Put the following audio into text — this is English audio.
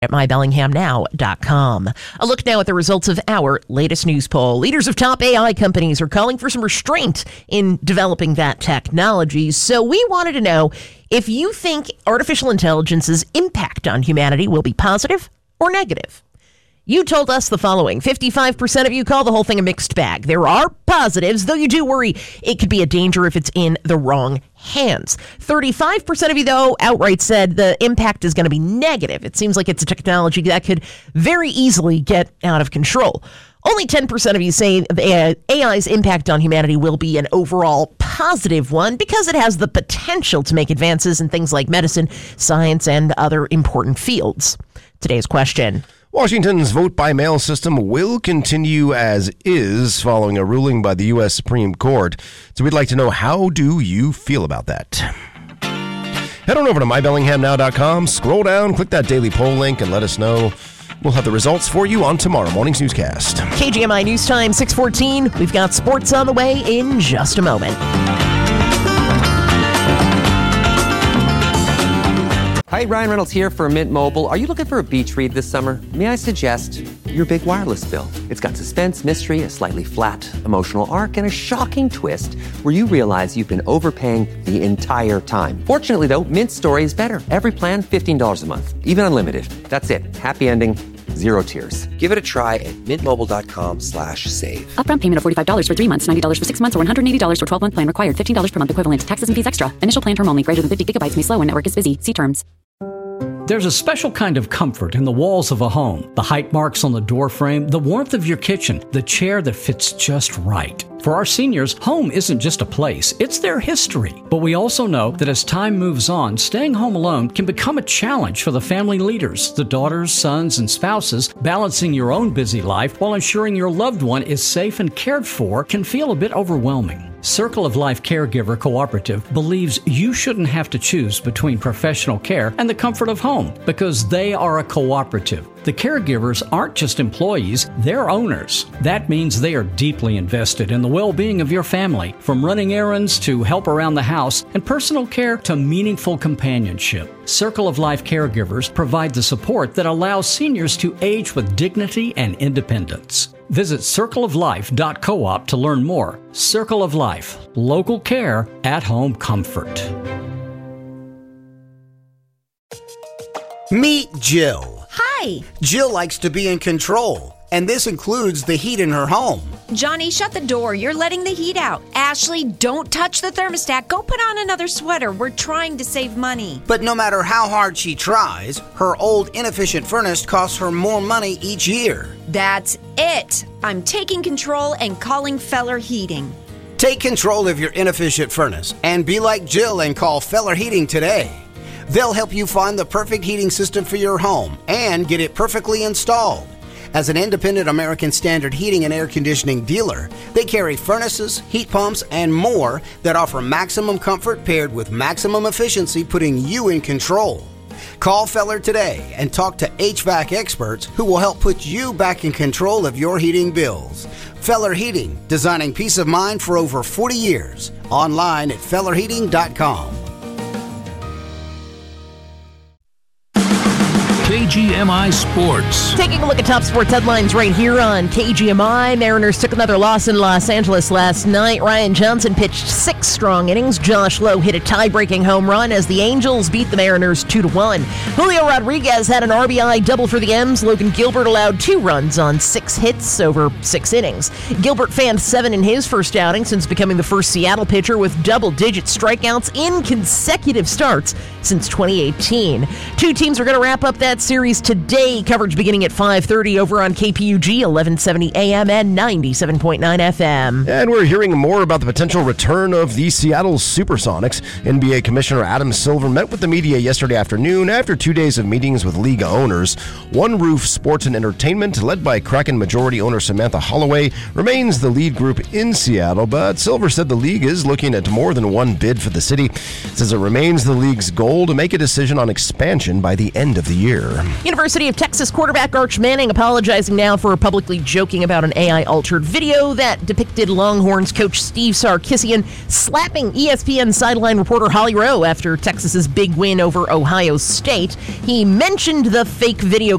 at mybellinghamnow.com. A look now at the results of our latest news poll. Leaders of top AI companies are calling for some restraint in developing that technology. So we wanted to know if you think artificial intelligence's impact on humanity will be positive or negative. You told us the following. 55% of you call the whole thing a mixed bag. There are positives, though you do worry it could be a danger if it's in the wrong hands. 35% of you, though, outright said the impact is going to be negative. It seems like it's a technology that could very easily get out of control. Only 10% of you say AI's impact on humanity will be an overall positive one because it has the potential to make advances in things like medicine, science, and other important fields. Today's question. Washington's vote-by-mail system will continue as is following a ruling by the U.S. Supreme Court. So we'd like to know, how do you feel about that? Head on over to mybellinghamnow.com, scroll down, click that daily poll link, and let us know. We'll have the results for you on tomorrow morning's newscast. KGMI News Time, 6:14. We've got sports on the way in just a moment. Hi, Ryan Reynolds here for Mint Mobile. Are you looking for a beach read this summer? May I suggest your big wireless bill? It's got suspense, mystery, a slightly flat emotional arc, and a shocking twist where you realize you've been overpaying the entire time. Fortunately, though, Mint's story is better. Every plan, $15 a month, even unlimited. That's it. Happy ending. Zero tears. Give it a try at mintmobile.com/save. Upfront payment of $45 for 3 months, $90 for 6 months, or $180 for 12-month plan required. $15 per month equivalent. Taxes and fees extra. Initial plan term only. Greater than 50 gigabytes may slow when network is busy. See terms. There's a special kind of comfort in the walls of a home. The height marks on the door frame, the warmth of your kitchen, the chair that fits just right. For our seniors, home isn't just a place, it's their history. But we also know that as time moves on, staying home alone can become a challenge for the family leaders, the daughters, sons, and spouses. Balancing your own busy life while ensuring your loved one is safe and cared for can feel a bit overwhelming. Circle of Life Caregiver Cooperative believes you shouldn't have to choose between professional care and the comfort of home because they are a cooperative. The caregivers aren't just employees, they're owners. That means they are deeply invested in the well-being of your family, from running errands to help around the house and personal care to meaningful companionship. Circle of Life Caregivers provide the support that allows seniors to age with dignity and independence. Visit circleoflife.coop to learn more. Circle of Life, local care, at-home comfort. Meet Jill. Hi. Jill likes to be in control, and this includes the heat in her home. Johnny, shut the door. You're letting the heat out. Ashley, don't touch the thermostat. Go put on another sweater. We're trying to save money. But no matter how hard she tries, her old inefficient furnace costs her more money each year. That's it. I'm taking control and calling Feller Heating. Take control of your inefficient furnace and be like Jill and call Feller Heating today. They'll help you find the perfect heating system for your home and get it perfectly installed. As an independent American Standard heating and air conditioning dealer, they carry furnaces, heat pumps, and more that offer maximum comfort paired with maximum efficiency, putting you in control. Call Feller today and talk to HVAC experts who will help put you back in control of your heating bills. Feller Heating, designing peace of mind for over 40 years. Online at fellerheating.com. KGMI Sports. Taking a look at top sports headlines right here on KGMI. Mariners took another loss in Los Angeles last night. Ryan Johnson pitched 6 strong innings. Josh Lowe hit a tie-breaking home run as the Angels beat the Mariners 2-1. Julio Rodriguez had an RBI double for the M's. Logan Gilbert allowed 2 runs on 6 hits over 6 innings. Gilbert fanned 7 in his first outing since becoming the first Seattle pitcher with double-digit strikeouts in consecutive starts since 2018. 2 teams are going to wrap up that series today. Coverage beginning at 5:30 over on KPUG 1170 AM and 97.9 FM. And we're hearing more about the potential return of the Seattle Supersonics. NBA Commissioner Adam Silver met with the media yesterday afternoon after 2 days of meetings with league owners. One Roof Sports and Entertainment, led by Kraken majority owner Samantha Holloway, remains the lead group in Seattle, but Silver said the league is looking at more than one bid for the city. Says it remains the league's goal to make a decision on expansion by the end of the year. University of Texas quarterback Arch Manning apologizing now for publicly joking about an AI-altered video that depicted Longhorns coach Steve Sarkisian slapping ESPN sideline reporter Holly Rowe after Texas's big win over Ohio State. He mentioned the fake video